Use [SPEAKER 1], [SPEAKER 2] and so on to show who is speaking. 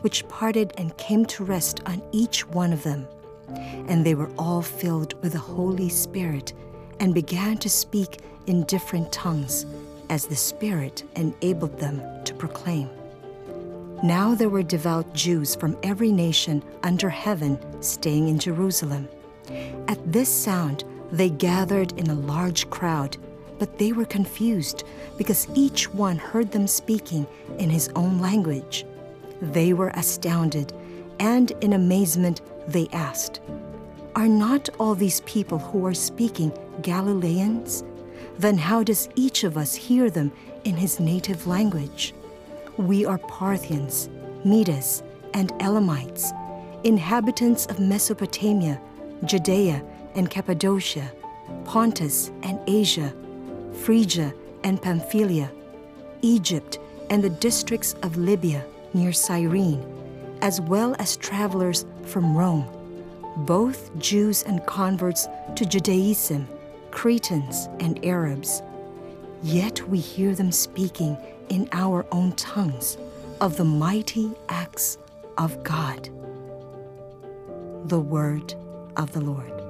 [SPEAKER 1] which parted and came to rest on each one of them. And they were all filled with the Holy Spirit and began to speak in different tongues, as the Spirit enabled them to proclaim. Now there were devout Jews from every nation under heaven staying in Jerusalem. At this sound, they gathered in a large crowd, but they were confused because each one heard them speaking in his own language. They were astounded, and in amazement they asked, "Are not all these people who are speaking Galileans? Then how does each of us hear them in his native language? We are Parthians, Medes, and Elamites, inhabitants of Mesopotamia, Judea and Cappadocia, Pontus and Asia, Phrygia and Pamphylia, Egypt and the districts of Libya near Cyrene, as well as travelers from Rome, both Jews and converts to Judaism, Cretans and Arabs. Yet we hear them speaking in our own tongues of the mighty acts of God." The word of the Lord.